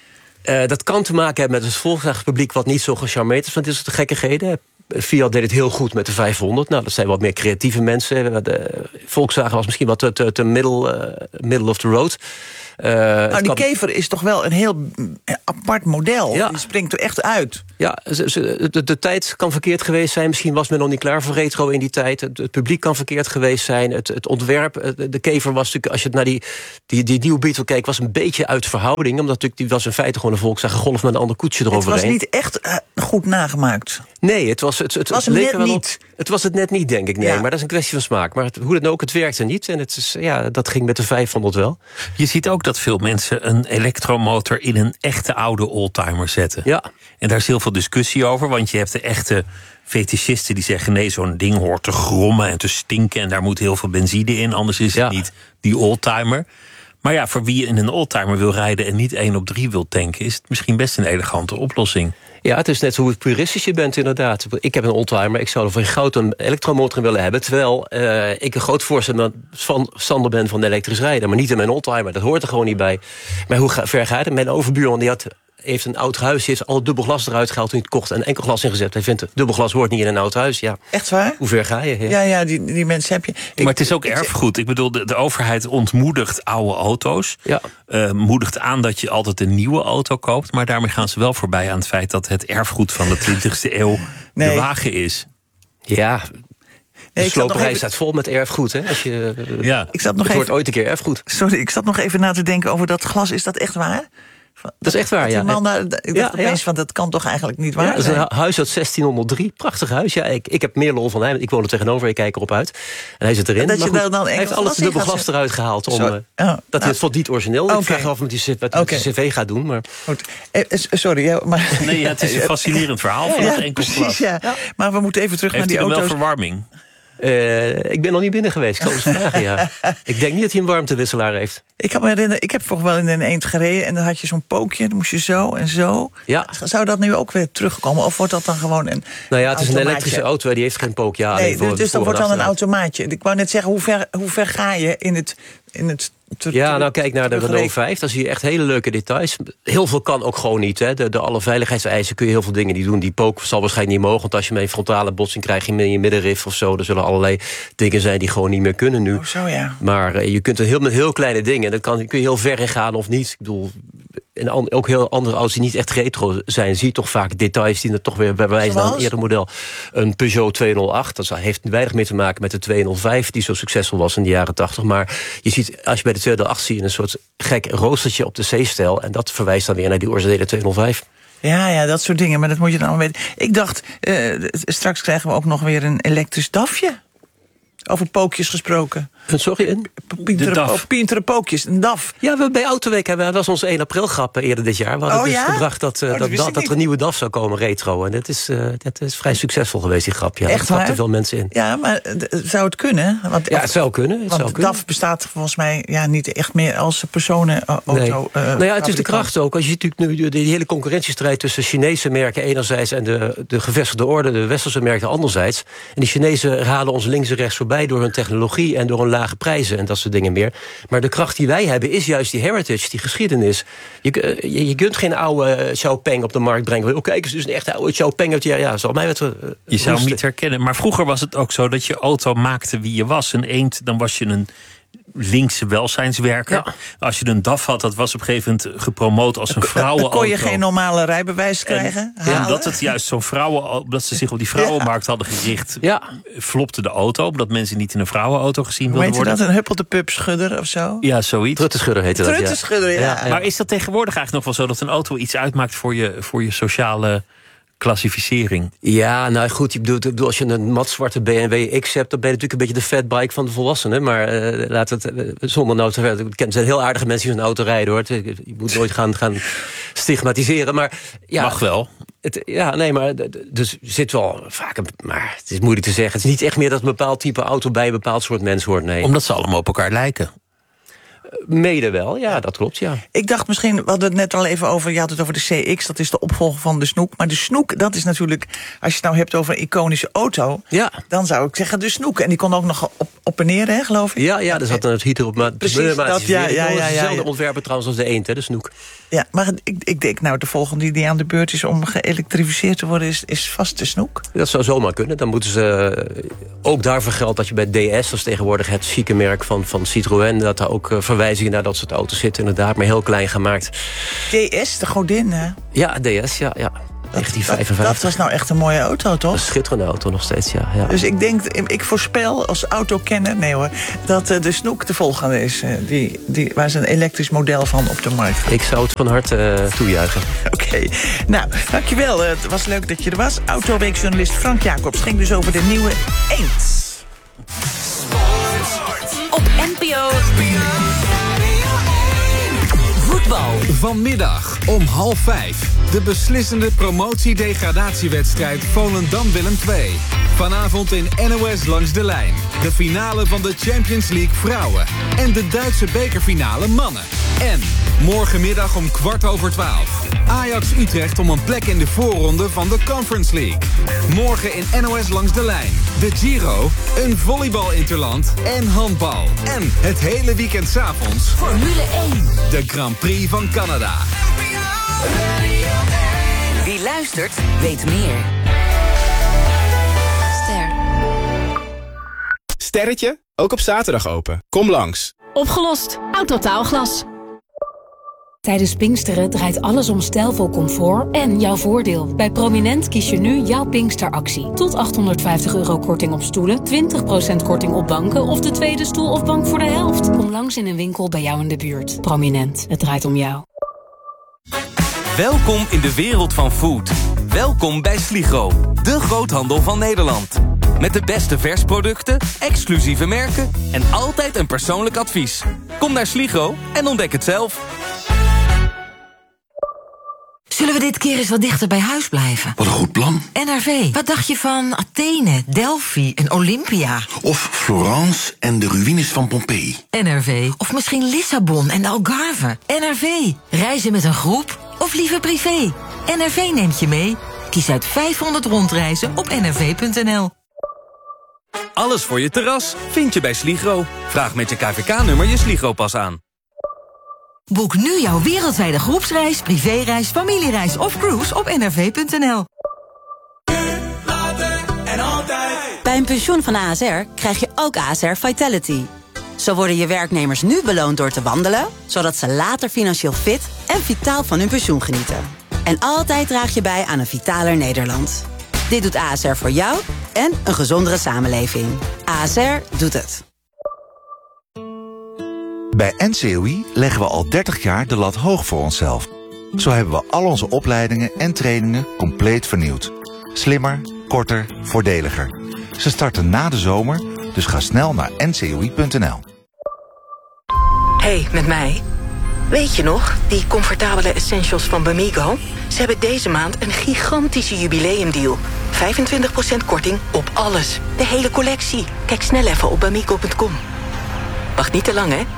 Uh, dat kan te maken hebben met het Volkswagen-publiek wat niet zo gecharmeerd is van dit soort gekkigheden. Fiat deed het heel goed met de vijfhonderd. Nou, dat zijn wat meer creatieve mensen. De Volkswagen was misschien wat te, te, te middle, uh, middle of the road. Uh, nou, die kan... kever is toch wel een heel apart model. Ja. Die springt er echt uit. Ja, ze, ze, de, de tijd kan verkeerd geweest zijn. Misschien was men nog niet klaar voor retro in die tijd. Het, het publiek kan verkeerd geweest zijn. Het, het ontwerp, de kever was natuurlijk, als je naar die, die, die nieuwe Beetle keek, was een beetje uit verhouding. Omdat natuurlijk, die was in feite gewoon een Volkswagen Golf met een ander koetsje eroverheen. Het was niet echt uh, goed nagemaakt. Nee, het was was het, het, was het hem leek net wel niet. Op, het was het net niet, denk ik. Nee, Ja. maar dat is een kwestie van smaak. Maar het, hoe dan ook, het werkte niet. En het is, ja, dat ging met de vijfhonderd wel. Je ziet ook dat veel mensen een elektromotor in een echte oude oldtimer zetten. Ja. En daar is heel veel discussie over, want je hebt de echte fetischisten die zeggen: nee, zo'n ding hoort te grommen en te stinken en daar moet heel veel benzine in, anders is het Ja. niet die oldtimer. Maar ja, voor wie in een oldtimer wil rijden en niet één op drie wil tanken, is het misschien best een elegante oplossing. Ja, het is net hoe puristisch je bent inderdaad. Ik heb een oldtimer, ik zou er voor goud een elektromotor in willen hebben. Terwijl uh, ik een groot voorstander van Sander ben van elektrisch rijden. Maar niet in mijn oldtimer, dat hoort er gewoon niet bij. Maar hoe ga, ver gaat het? Mijn overbuurman die had, heeft een oud huis. Die heeft al het dubbelglas eruit gehaald toen hij het kocht en enkel glas ingezet. Hij vindt, dubbelglas hoort niet in een oud huis. Ja. Echt waar? Hoe ver ga je? Ja, Ja, ja, die, die mensen heb je. Ik- Maar het is ook erfgoed. Ik bedoel, de, de overheid ontmoedigt oude auto's. Ja. Uh, moedigt aan dat je altijd een nieuwe auto koopt. Maar daarmee gaan ze wel voorbij aan het feit dat het erfgoed van de twintigste eeuw Nee. de wagen is. Ja, de ik zat sloperij nog even- staat vol met erfgoed. Hè? Als je, Ja. Ik zat nog het wordt even, ooit een keer erfgoed. sorry, ik zat nog even na te denken over dat glas. Is dat echt waar? Dat is echt waar, Dat die ja. man daar, ik dacht Ja, opeens ja. van, dat kan toch eigenlijk niet waar Ja, dat is zijn? een hu- huis uit zestienhonderddrie. Prachtig huis. Ja, ik, ik heb meer lol van hem. Ik woon er tegenover, ik kijk erop uit. En hij zit erin. En dat Maar je goed, daar dan hij heeft enkel alles glas in dubbel gaat glas eruit gehaald. Om, Zo. eh, Oh, dat hij nou. het valt niet origineel. Oké. Ik vraag me af wat hij met Oké. zijn cv gaat doen. Maar Goed. Eh, eh, sorry, ja, maar... Nee, ja, het is een fascinerend verhaal van Ja, het enkel precies, glas. ja. Maar we moeten even terug Heeft naar hij die dan wel auto's. verwarming? Uh, ik ben nog niet binnen geweest. Ik zal eens vragen, ja. Ik denk niet dat hij een warmtewisselaar heeft. Ik kan me herinneren, ik heb volgens wel in een eend gereden... en dan had je zo'n pookje, dan moest je zo en zo. Ja. Zou dat nu ook weer terugkomen? Of wordt dat dan gewoon een Nou ja, het is een automaatje? elektrische auto. Die heeft geen pook. Ja, Nee, alleen voor- dus, dus voor dat wordt dan en een achteruit. automaatje. Ik wou net zeggen, hoe ver, hoe ver ga je in het... In het te- Ja, te- nou kijk naar de terugrekenen? Renault vijf. Dan zie je echt hele leuke details. Heel veel kan ook gewoon niet. Hè. De, de alle veiligheidseisen kun je heel veel dingen niet doen. Die pook zal waarschijnlijk niet mogen. Want als je met een frontale botsing krijgt in je middenrif of zo... er zullen allerlei dingen zijn die gewoon niet meer kunnen nu. Oh, zo ja. Maar uh, je kunt er heel, met heel kleine dingen... dan kan, kun je heel ver in gaan of niet. Ik bedoel, en an- ook heel andere auto's die niet echt retro zijn... zie je toch vaak details die er toch weer bij wijze van een Zoals? eerder model. Een Peugeot tweehonderdacht, dat heeft weinig meer te maken met de tweehonderdvijf... die zo succesvol was in de jaren tachtig. Maar je ziet, als je bij de tweehonderdacht zie je een soort gek roostertje op de C-stijl... en dat verwijst dan weer naar die originele tweehonderdvijf. Ja, ja, dat soort dingen, maar dat moet je dan allemaal weten. Ik dacht, eh, straks krijgen we ook nog weer een elektrisch DAFje. Over pookjes gesproken. Sorry, een? Pientere, De DAF. po- pientere pookjes, een DAF. Ja, we bij Autoweek hebben, dat was onze één april grap eerder dit jaar. We hadden Oh, dus ja? gebracht dat, uh, Oh, dat dat, wist dat, ik dat er een niet. nieuwe DAF zou komen, retro. En dat is, uh, dat is vrij succesvol geweest, die grap. Ja, Echt dat trapte waar? veel mensen in. Ja, maar eh, d- zou het kunnen? Want, Ja, het zou kunnen. Het want zou kunnen. DAF bestaat volgens mij ja, niet echt meer als personenauto. Nee. uh, nou ja, het is de fabrikant. kracht ook. Als je ziet natuurlijk nu die hele concurrentiestrijd tussen Chinese merken enerzijds en de, de gevestigde orde, de westerse merken anderzijds. En die Chinezen halen ons links en rechts voorbij door hun technologie en door hun lage prijzen en dat soort dingen meer. Maar de kracht die wij hebben is juist die heritage, die geschiedenis. Je, je, je kunt geen oude Xiaopeng op de markt brengen. Oh, kijk eens, dus een echte oude Xiaopeng uit ja, ja, zal mij wat. Uh, Je zou hem niet herkennen. Maar vroeger was het ook zo dat je auto maakte wie je was. Een eend, dan was je een linkse welzijnswerker. Ja. Als je een D A F had, dat was op een gegeven moment gepromoot als een vrouwenauto. Dan kon je geen normale rijbewijs krijgen. En halen. omdat het juist zo'n vrouwen, omdat ze zich op die vrouwenmarkt hadden gericht, ja. flopte de auto, omdat mensen niet in een vrouwenauto gezien Hoe wilden heet je worden. dat? Een huppelde-pup schudder of zo? Ja, zoiets. Truttenschudder heette dat, ja. Truttenschudder, ja. Ja, ja. Maar is dat tegenwoordig eigenlijk nog wel zo dat een auto iets uitmaakt voor je, voor je sociale klassificering? Ja, nou goed, ik bedoel, ik bedoel, als je een matzwarte B M W X hebt, dan ben je natuurlijk een beetje de fatbike van de volwassenen. Maar uh, laat het uh, zonder nou te ver. Ik ken, er zijn heel aardige mensen die een auto rijden, hoor. Je moet nooit gaan, gaan stigmatiseren. Maar ja, mag wel. Het, ja, nee, maar dus zit wel vaak een, maar het is moeilijk te zeggen. Het is niet echt meer dat een bepaald type auto bij een bepaald soort mens hoort. Nee. Omdat ze allemaal op elkaar lijken. Mede wel, ja, dat klopt, ja. Ik dacht misschien, we hadden het net al even over, je had het over de C X, dat is de opvolger van de Snoek. Maar de Snoek, dat is natuurlijk, als je het nou hebt over een iconische auto, ja. dan zou ik zeggen de Snoek. En die kon ook nog op, op en neer, hè, geloof ik? Ja, ja, er zat dan het heater op. Maar Precies, dat, ja, ja, ja, ja, Hetzelfde ja. ontwerper trouwens als de eend, hè, de Snoek. Ja, maar ik, ik denk, nou, de volgende die aan de beurt is om geëlektrificeerd te worden, is, is vast de Snoek. Dat zou zomaar kunnen. Dan moeten ze uh, ook daarvoor geldt dat je bij D S, dat is tegenwoordig het chique merk van, van Citroën, dat daar ook uh, verwijzingen naar dat soort auto's zitten, inderdaad, maar heel klein gemaakt. D S, de godin, hè? Ja, D S, ja, ja. negentien vijfenvijftig. Dat was nou echt een mooie auto, toch? Een schitterende auto nog steeds, ja. ja. Dus ik denk, ik voorspel als autokenner, nee hoor, dat uh, de Snoek de volgende is. Uh, die, die, waar is een elektrisch model van op de markt. Ik zou het van harte uh, toejuichen. Oké, okay. Nou, dankjewel. Uh, het was leuk dat je er was. Autoweekjournalist Frank Jacobs ging dus over de nieuwe Eend. Op N P O Voetbal. Vanmiddag om half vijf. De beslissende promotie-degradatiewedstrijd Volendam-Willem twee. Vanavond in N O S Langs de Lijn. De finale van de Champions League vrouwen. En de Duitse bekerfinale mannen. En morgenmiddag om kwart over twaalf. Ajax-Utrecht om een plek in de voorronde van de Conference League. Morgen in N O S Langs de Lijn. De Giro, een volleybal-interland en handbal. En het hele weekend 's avonds Formule één. de Grand Prix van Canada. Wie luistert, weet meer. Ster. Sterretje, ook op zaterdag open. Kom langs. Opgelost. Autotaalglas. Tijdens Pinksteren draait alles om stijlvol comfort en jouw voordeel. Bij Prominent kies je nu jouw Pinksteractie. Tot achthonderdvijftig euro korting op stoelen, twintig procent korting op banken of de tweede stoel of bank voor de helft. Kom langs in een winkel bij jou in de buurt. Prominent, het draait om jou. Welkom in de wereld van food. Welkom bij Sligro, de groothandel van Nederland. Met de beste versproducten, exclusieve merken en altijd een persoonlijk advies. Kom naar Sligro en ontdek het zelf. Zullen we dit keer eens wat dichter bij huis blijven? Wat een goed plan. N R V, wat dacht je van Athene, Delphi en Olympia? Of Florence en de ruïnes van Pompeii. N R V, of misschien Lissabon en de Algarve. N R V, reizen met een groep of liever privé? N R V neemt je mee. Kies uit vijfhonderd rondreizen op n r v punt n l. Alles voor je terras vind je bij Sligro. Vraag met je K V K-nummer je Sligro-pas aan. Boek nu jouw wereldwijde groepsreis, privéreis, familiereis of cruise op n r v punt n l. Bij een pensioen van A S R krijg je ook A S R Vitality. Zo worden je werknemers nu beloond door te wandelen, zodat ze later financieel fit en vitaal van hun pensioen genieten. En altijd draag je bij aan een vitaler Nederland. Dit doet A S R voor jou en een gezondere samenleving. A S R doet het. Bij N C O I leggen we al dertig jaar de lat hoog voor onszelf. Zo hebben we al onze opleidingen en trainingen compleet vernieuwd. Slimmer, korter, voordeliger. Ze starten na de zomer, dus ga snel naar n c o i punt n l. Hey, met mij. Weet je nog, die comfortabele essentials van Bamigo? Ze hebben deze maand een gigantische jubileumdeal. vijfentwintig procent korting op alles. De hele collectie. Kijk snel even op bamigo punt com. Wacht niet te lang, hè?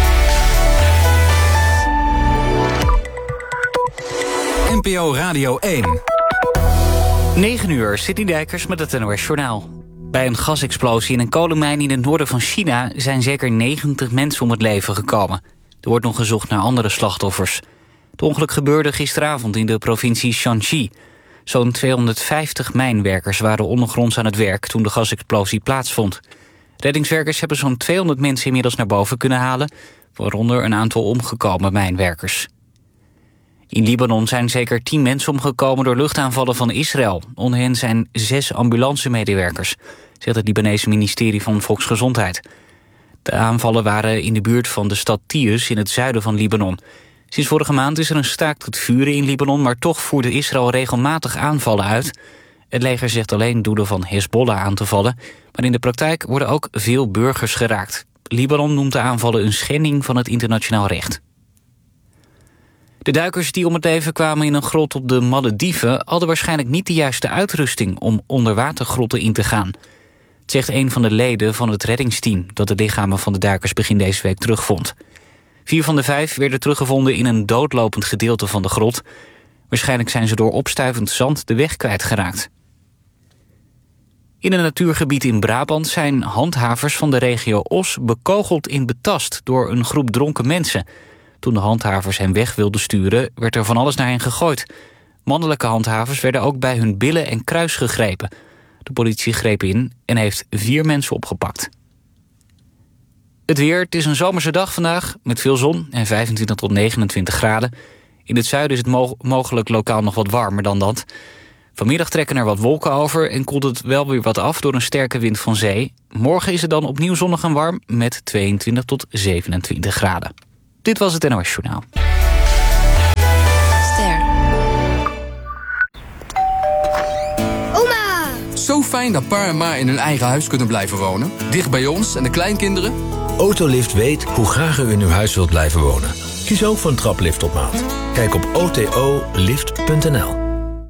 N P O Radio één. negen uur, Sidney Dijkers met het N O S Journaal. Bij een gasexplosie in een kolenmijn in het noorden van China zijn zeker negentig mensen om het leven gekomen. Er wordt nog gezocht naar andere slachtoffers. Het ongeluk gebeurde gisteravond in de provincie Shanxi. Zo'n tweehonderdvijftig mijnwerkers waren ondergronds aan het werk toen de gasexplosie plaatsvond. Reddingswerkers hebben zo'n tweehonderd mensen inmiddels naar boven kunnen halen, waaronder een aantal omgekomen mijnwerkers. In Libanon zijn zeker tien mensen omgekomen door luchtaanvallen van Israël. Onder hen zijn zes ambulancemedewerkers, zegt het Libanese ministerie van Volksgezondheid. De aanvallen waren in de buurt van de stad Tius in het zuiden van Libanon. Sinds vorige maand is er een staakt het vuren in Libanon, maar toch voerde Israël regelmatig aanvallen uit. Het leger zegt alleen doelen van Hezbollah aan te vallen, maar in de praktijk worden ook veel burgers geraakt. Libanon noemt de aanvallen een schending van het internationaal recht. De duikers die om het leven kwamen in een grot op de Malediven hadden waarschijnlijk niet de juiste uitrusting om onderwatergrotten in te gaan. Het zegt een van de leden van het reddingsteam dat de lichamen van de duikers begin deze week terugvond. Vier van de vijf werden teruggevonden in een doodlopend gedeelte van de grot. Waarschijnlijk zijn ze door opstuivend zand de weg kwijtgeraakt. In een natuurgebied in Brabant zijn handhavers van de regio Os bekogeld in Betast door een groep dronken mensen. Toen de handhavers hen weg wilden sturen, werd er van alles naar hen gegooid. Mannelijke handhavers werden ook bij hun billen en kruis gegrepen. De politie greep in en heeft vier mensen opgepakt. Het weer, het is een zomerse dag vandaag met veel zon en vijfentwintig tot negenentwintig graden. In het zuiden is het mo- mogelijk lokaal nog wat warmer dan dat. Vanmiddag trekken er wat wolken over en koelt het wel weer wat af door een sterke wind van zee. Morgen is het dan opnieuw zonnig en warm met tweeëntwintig tot zevenentwintig graden. Dit was het N O S Journaal. Ster. Oma! Zo fijn dat pa en ma in hun eigen huis kunnen blijven wonen. Dicht bij ons en de kleinkinderen. Autolift weet hoe graag u in uw huis wilt blijven wonen. Kies ook voor een traplift op maat. Kijk op o t o lift punt n l.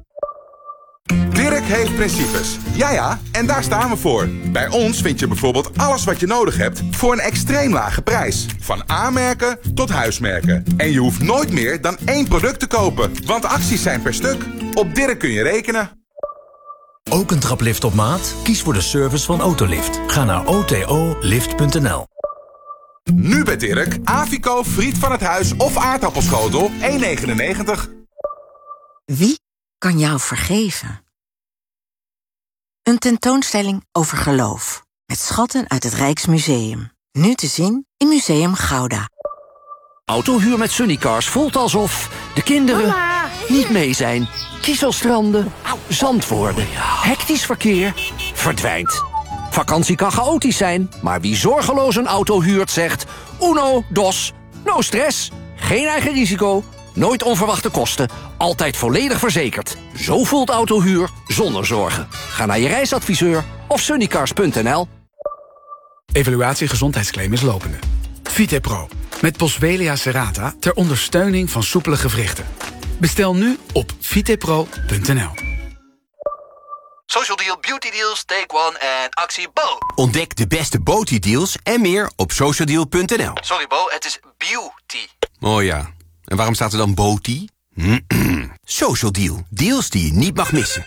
Dirk heeft principes. Ja ja, en daar staan we voor. Bij ons vind je bijvoorbeeld alles wat je nodig hebt voor een extreem lage prijs. Van A-merken tot huismerken. En je hoeft nooit meer dan één product te kopen, want acties zijn per stuk. Op Dirk kun je rekenen. Ook een traplift op maat? Kies voor de service van Autolift. Ga naar o t o lift punt n l. Nu bij Dirk, Avico, friet van het huis of aardappelschotel, één negenennegentig. Wie kan jou vergeven? Een tentoonstelling over geloof. Met schatten uit het Rijksmuseum. Nu te zien in Museum Gouda. Autohuur met Sunnycars voelt alsof de kinderen Mama. niet mee zijn. Kieselstranden, zand worden, hectisch verkeer, verdwijnt. Vakantie kan chaotisch zijn, maar wie zorgeloos een auto huurt zegt... Uno, dos, no stress, geen eigen risico, nooit onverwachte kosten... altijd volledig verzekerd. Zo voelt autohuur zonder zorgen. Ga naar je reisadviseur of sunnycars punt n l. Evaluatie gezondheidsclaim is lopende. Vitepro, met Boswellia serrata ter ondersteuning van soepele gewrichten. Bestel nu op vitepro punt n l. Social Deal, Beauty Deals, Take One en actie Bo. Ontdek de beste Beauty deals en meer op social deal punt n l. Sorry Bo, het is beauty. Oh ja, en waarom staat er dan Beauty? Social Deal, deals die je niet mag missen.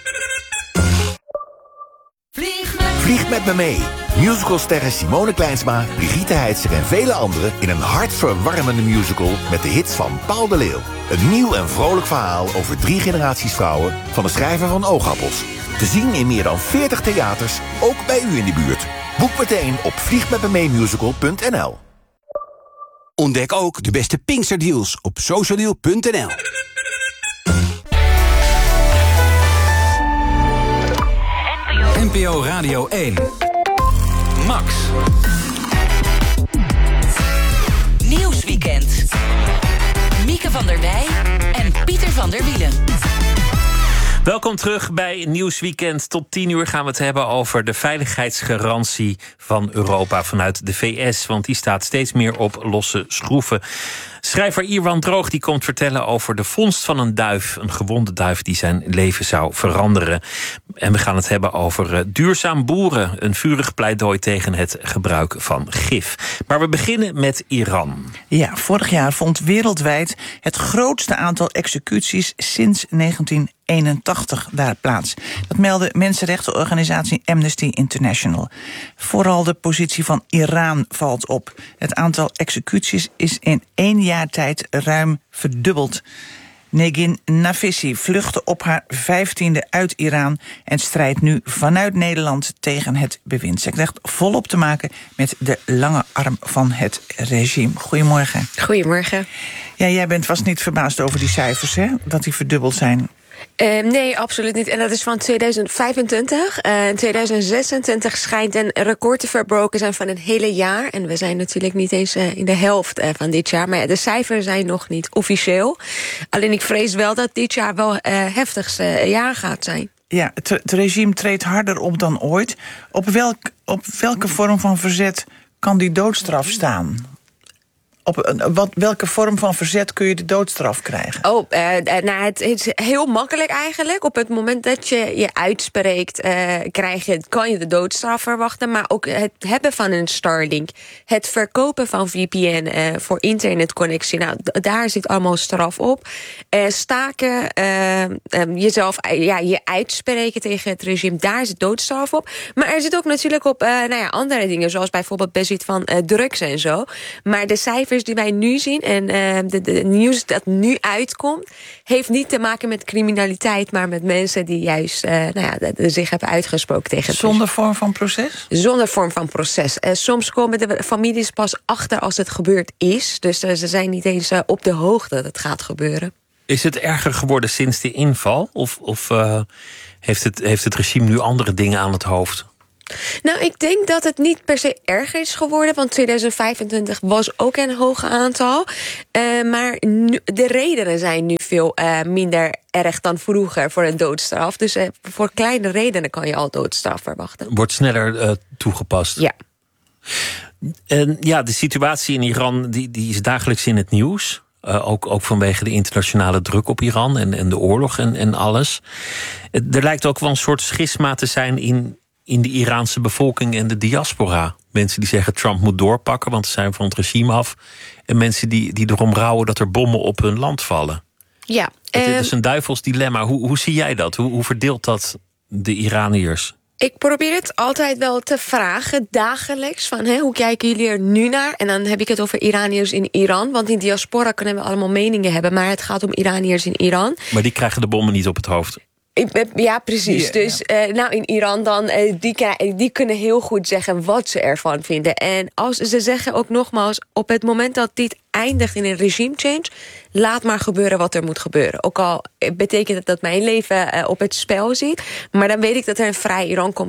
Vlieg met, Vlieg met me mee. Musicalsterren Simone Kleinsma, Brigitte Heitzer en vele anderen... in een hartverwarmende musical met de hits van Paul de Leeuw. Een nieuw en vrolijk verhaal over drie generaties vrouwen... van de schrijver van Oogappels. Te zien in meer dan veertig theaters, ook bij u in de buurt. Boek meteen op vlieg met me mee musical punt n l. Ontdek ook de beste Pinksterdeals op social deal punt n l. N P O Radio één. Max. Nieuwsweekend. Mieke van der Wij en Pieter van der Wielen. Welkom terug bij Nieuwsweekend. Tot tien uur gaan we het hebben over de veiligheidsgarantie van Europa vanuit de V S. Want die staat steeds meer op losse schroeven. Schrijver Iwan Droog die komt vertellen over de vondst van een duif. Een gewonde duif die zijn leven zou veranderen. En we gaan het hebben over uh, duurzaam boeren. Een vurig pleidooi tegen het gebruik van gif. Maar we beginnen met Iran. Ja, vorig jaar vond wereldwijd het grootste aantal executies sinds negentien eenentachtig daar plaats. Dat meldde mensenrechtenorganisatie Amnesty International. Vooral de positie van Iran valt op. Het aantal executies is in één jaar tijd ruim verdubbeld. Negin Nafisi vluchtte op haar vijftiende uit Iran en strijdt nu vanuit Nederland tegen het bewind. Ze krijgt volop te maken met de lange arm van het regime. Goedemorgen. Goedemorgen. Ja, jij bent vast niet verbaasd over die cijfers, hè? Dat die verdubbeld zijn. Uh, nee, absoluut niet. En dat is van tweeduizend vijfentwintig. Uh, in tweeduizend zesentwintig schijnt een record te verbroken zijn van een hele jaar. En we zijn natuurlijk niet eens uh, in de helft uh, van dit jaar. Maar ja, de cijfers zijn nog niet officieel. Alleen ik vrees wel dat dit jaar wel uh, heftigste jaar gaat zijn. Ja, het, het regime treedt harder op dan ooit. Op, welk, op welke vorm van verzet kan die doodstraf staan? Op wat, welke vorm van verzet kun je de doodstraf krijgen? Oh, uh, nou, het, het is heel makkelijk eigenlijk. Op het moment dat je je uitspreekt, uh, krijg je, kan je de doodstraf verwachten. Maar ook het hebben van een Starlink, het verkopen van V P N uh, voor internetconnectie. Nou, d- daar zit allemaal straf op. Uh, staken, uh, um, jezelf, uh, ja, je uitspreken tegen het regime, daar zit doodstraf op. Maar er zit ook natuurlijk op uh, nou ja, andere dingen, zoals bijvoorbeeld bezit van uh, drugs en zo. Maar de cijfers die wij nu zien en uh, de, de nieuws dat nu uitkomt, heeft niet te maken met criminaliteit, maar met mensen die juist uh, nou ja, de, de zich hebben uitgesproken tegen het Zonder vorm van proces? Zonder vorm van proces. Uh, soms komen de families pas achter als het gebeurd is. Dus uh, ze zijn niet eens uh, op de hoogte dat het gaat gebeuren. Is het erger geworden sinds de inval? Of, of uh, heeft, het, heeft het regime nu andere dingen aan het hoofd? Nou, ik denk dat het niet per se erger is geworden, want tweeduizend vijfentwintig was ook een hoog aantal. Uh, maar nu, de redenen zijn nu veel uh, minder erg dan vroeger voor een doodstraf. Dus uh, voor kleine redenen kan je al doodstraf verwachten. Wordt sneller uh, toegepast. Ja. En ja, de situatie in Iran die, die is dagelijks in het nieuws. Uh, ook, ook vanwege de internationale druk op Iran en, en de oorlog en, en alles. Er lijkt ook wel een soort schisma te zijn in, in de Iraanse bevolking en de diaspora. Mensen die zeggen Trump moet doorpakken, want ze zijn van het regime af. En mensen die, die erom rouwen dat er bommen op hun land vallen. Ja. Het um, is een duivels dilemma. Hoe, hoe zie jij dat? Hoe, hoe verdeelt dat de Iraniërs? Ik probeer het altijd wel te vragen, dagelijks, van hè, hoe kijken jullie er nu naar? En dan heb ik het over Iraniërs in Iran, want in diaspora kunnen we allemaal meningen hebben, maar het gaat om Iraniërs in Iran. Maar die krijgen de bommen niet op het hoofd. Ja, precies. Ja, dus ja. Uh, nou, in Iran dan, uh, die, die kunnen heel goed zeggen wat ze ervan vinden. En als ze zeggen ook nogmaals, op het moment dat dit eindigt in een regime change, laat maar gebeuren wat er moet gebeuren. Ook al betekent het dat mijn leven uh, op het spel zit, maar dan weet ik dat er een vrij Iran komt